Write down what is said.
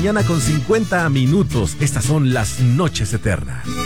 mañana con 50 minutos. Estas son las noches eternas.